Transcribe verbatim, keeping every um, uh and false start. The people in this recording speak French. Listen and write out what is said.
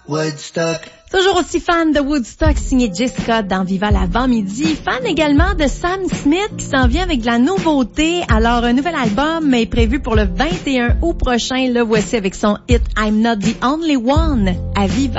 Woodstock. Toujours aussi fan de Woodstock, signé Jessica dans Viva l'avant-midi. Fan également de Sam Smith qui s'en vient avec de la nouveauté. Alors, un nouvel album est prévu pour le vingt et un août prochain. Le voici avec son hit I'm Not the Only One à Viva.